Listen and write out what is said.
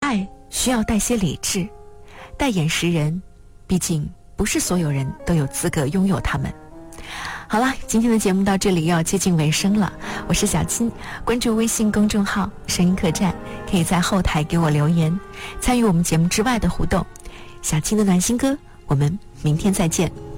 爱需要带些理智，带眼识人，毕竟不是所有人都有资格拥有他们。好了，今天的节目到这里要接近尾声了，我是小青，关注微信公众号声音客栈，可以在后台给我留言，参与我们节目之外的互动。小青的暖心歌，我们明天再见。